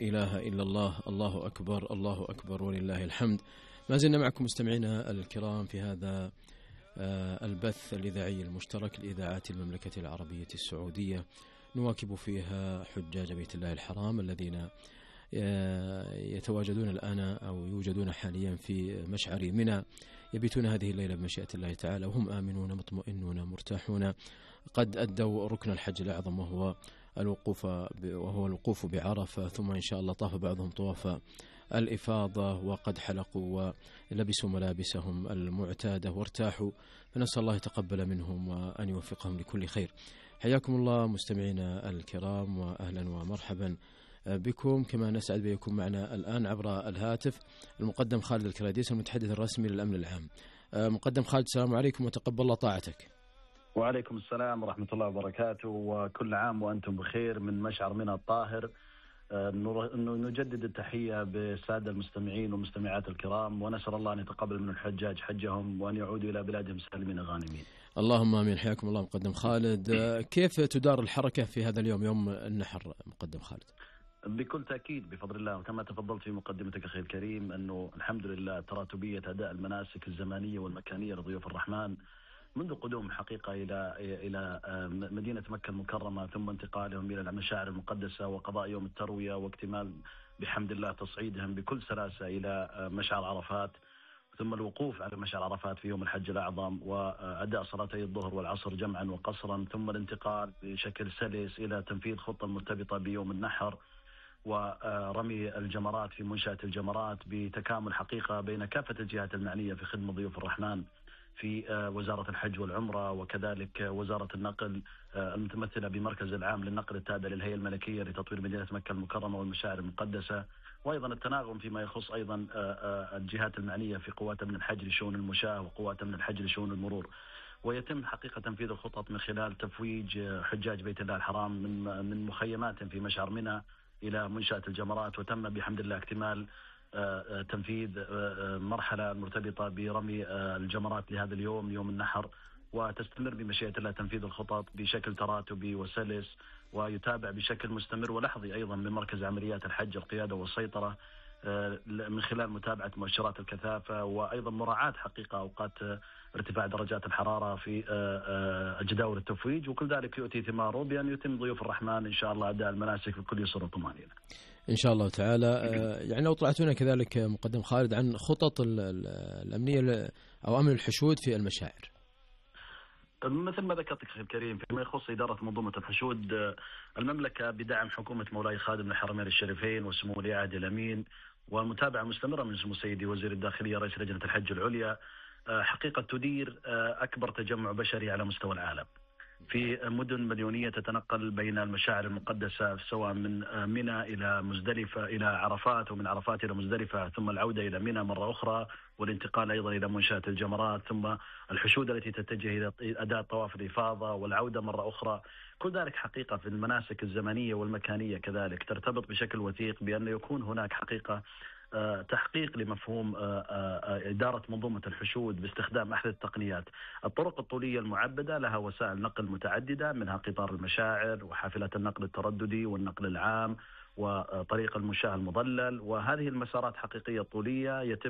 إله إلا الله، الله أكبر الله أكبر ولله الحمد. ما زلنا معكم مستمعينا الكرام في هذا البث الإذاعي المشترك لإذاعات المملكة العربية السعودية، نواكب فيها حجاج بيت الله الحرام الذين يتواجدون الآن أو يوجدون حاليا في مشعر منى، يبيتون هذه الليلة بمشيئة الله تعالى وهم آمنون مطمئنون مرتاحون، قد أدوا ركن الحج الأعظم وهو الوقوف بعرفة، ثم إن شاء الله طاف بعضهم طواف الإفاضة وقد حلقوا ولبسوا ملابسهم المعتادة وارتاحوا، فنسأل الله يتقبل منهم وأن يوفقهم لكل خير. حياكم الله مستمعينا الكرام وأهلا ومرحبا بكم، كما نسعد بكم معنا الآن عبر الهاتف المقدم خالد الكراديس المتحدث الرسمي للأمن العام. مقدم خالد، السلام عليكم وتقبل الله طاعتك. وعليكم السلام ورحمة الله وبركاته، وكل عام وأنتم بخير من مشعر منى الطاهر. نجدد التحية بالسادة المستمعين ومستمعات الكرام، ونسأل الله أن يتقبل من الحجاج حجهم وأن يعودوا إلى بلادهم سالمين غانمين. اللهم آمين. حياكم الله مقدم خالد. كيف تدار الحركة في هذا اليوم، يوم النحر مقدم خالد؟ بكل تأكيد بفضل الله، وكما تفضلت في مقدمتك أخي الكريم أنه الحمد لله تراتبية أداء المناسك الزمانية والمكانية لضيوف الرحمن منذ قدوم حقيقة إلى مدينة مكة المكرمة، ثم انتقالهم إلى المشاعر المقدسة وقضاء يوم التروية واكتمال بحمد الله تصعيدهم بكل سلاسة إلى مشعر عرفات، ثم الوقوف على مشعر عرفات في يوم الحج الأعظم وأداء صلاتي الظهر والعصر جمعا وقصرا، ثم الانتقال بشكل سلس إلى تنفيذ خطة مرتبطة بيوم النحر ورمي الجمرات في منشأة الجمرات بتكامل حقيقة بين كافة الجهات المعنية في خدمة ضيوف الرحمن في وزارة الحج والعمرة، وكذلك وزارة النقل المتمثلة بمركز العام للنقل التابع للهيئة الملكية لتطوير مدينة مكة المكرمة والمشاعر المقدسة، وأيضا التناغم فيما يخص أيضا الجهات المعنية في قوات من الحج لشؤون المشاة وقوات من الحج لشؤون المرور. ويتم حقيقة تنفيذ الخطط من خلال تفويج حجاج بيت الله الحرام من مخيمات في مشعر منى إلى منشأة الجمرات، وتم بحمد الله اكتمال تنفيذ مرحلة مرتبطة برمي الجمرات لهذا اليوم، يوم النحر، وتستمر بمشيئة الله تنفيذ الخطط بشكل تراتبي وسلس، ويتابع بشكل مستمر ولحظي أيضا من مركز عمليات الحج القيادة والسيطرة من خلال متابعة مؤشرات الكثافة، وأيضا مراعاة حقيقة أوقات ارتفاع درجات الحرارة في جداول التفويج، وكل ذلك يؤتي ثماره بأن يتم ضيوف الرحمن إن شاء الله أداء المناسك بكل يسر وطمأنينة إن شاء الله تعالى. يعني لو طلعتونا كذلك مقدم خالد عن خطط الأمنية أو أمن الحشود في المشاعر. مثل ما ذكرت أخي الكريم، فيما يخص إدارة منظومة الحشود، المملكة بدعم حكومة مولاي خادم الحرمين الشريفين وسمو ولي العهد الأمين والمتابعة مستمرة من سمو سيدي وزير الداخلية رئيس لجنة الحج العليا، حقيقة تدير أكبر تجمع بشري على مستوى العالم في مدن مليونية تتنقل بين المشاعر المقدسة، سواء من منى إلى مزدلفة إلى عرفات، ومن عرفات إلى مزدلفة، ثم العودة إلى منى مرة أخرى، والانتقال أيضا إلى منشأة الجمرات، ثم الحشود التي تتجه إلى أداء طواف الإفاضة والعودة مرة أخرى. كل ذلك حقيقة في المناسك الزمنية والمكانية كذلك ترتبط بشكل وثيق بأن يكون هناك حقيقة تحقيق لمفهوم إدارة منظومة الحشود باستخدام أحدث التقنيات. الطرق الطولية المعبدة لها وسائل نقل متعددة، منها قطار المشاعر وحافلة النقل الترددي والنقل العام وطريق المشاة المظلل، وهذه المسارات حقيقية طولية يتم